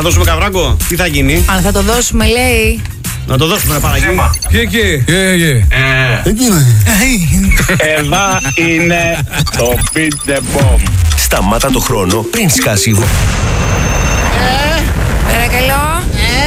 Θα δώσουμε καβράγκο, τι θα γίνει? Αν θα το δώσουμε, λέει. Να το δώσουμε, ρε Παναγί. Εδώ είναι το Beat the Bomb. Σταμάτα το χρόνο πριν σκάσει η βόμβα. Παρακαλώ.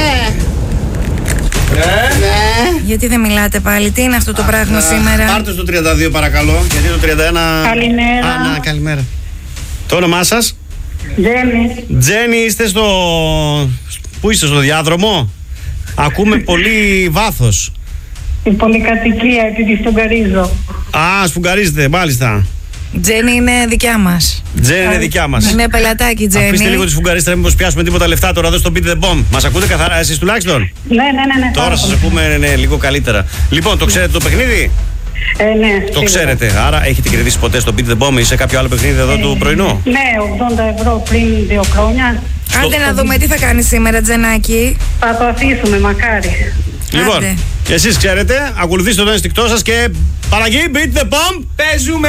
Γιατί δεν μιλάτε πάλι, τι είναι αυτό το πράγμα σήμερα? Πάρτε στο 32 παρακαλώ, γιατί το 31... Καλημέρα. Καλημέρα. Το όνομά σας? Τζένι. Τζένι, είστε στο... Πού είστε, στο διάδρομο? Ακούμε πολύ βάθος. Η πολυκατοικία επειδή σφουγγαρίζω. Α, σφουγγαρίζετε, μάλιστα. Τζένι είναι δικιά μας. Τζένι είναι δικιά μας. Είναι πελατάκι, Τζένι. Αφήστε λίγο τη σφουγγαρίστρα, μήπως πιάσουμε τίποτα λεφτά τώρα εδώ στο Beat the Bomb. Μας ακούτε καθαρά, εσείς τουλάχιστον? Ναι. Τώρα σας ακούμε λίγο καλύτερα. Λοιπόν, το ξέρετε το παιχνίδι? Ναι. Το ξέρετε, άρα έχετε κερδίσει ποτέ στο Beat the Bomb ή σε κάποιο άλλο παιχνίδι εδώ του πρωινού? Ναι, 80 ευρώ πριν 2 χρόνια. Άντε να δούμε τι θα κάνει σήμερα, Τζενάκη. Θα το αφήσουμε, μακάρι. Λοιπόν, Άντε. εσείς ξέρετε, ακολουθήστε το ένστικτό σας και Παναγί, Beat the Bomb, παίζουμε!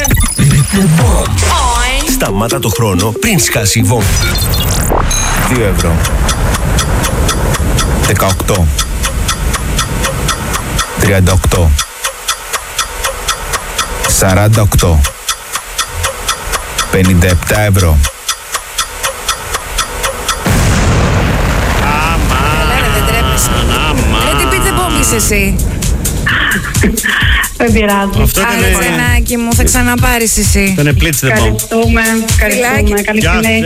Σταμάτα το χρόνο πριν σκάσει η βόμβα. 2 ευρώ. 18. 38. 48. 57 ευρώ. Δεν τρέπεσαι. Τι Beat the Bomb είσαι εσύ? Δεν πειράζει. Αυτό Άρα, Τζενάκη μου, θα ξαναπάρεις εσύ. Ήταν Blitz the Bomb. Ευχαριστούμε. Καλή συνέχεια.